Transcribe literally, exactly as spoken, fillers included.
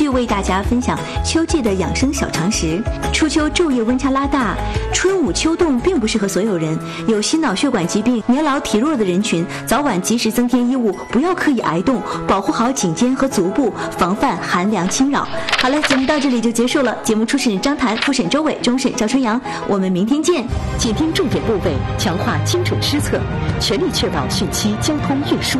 续为大家分享秋季的养生小常识。初秋昼夜温差拉大，春捂秋冻并不适合所有人。有心脑血管疾病、年老体弱的人群，早晚及时增添衣物，不要刻意挨冻，保护好颈肩和足部，防范寒凉侵扰。好了，节目到这里就结束了。节目初审张谭，复审周伟，终审赵春阳。我们明天见。 紧盯重点部位，强化精准施策，全力确保汛期交通运输